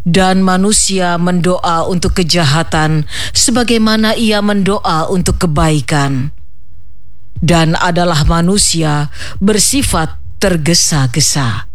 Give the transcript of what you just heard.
Dan manusia mendoa untuk kejahatan sebagaimana ia mendoa untuk kebaikan. Dan adalah manusia bersifat tergesa-gesa.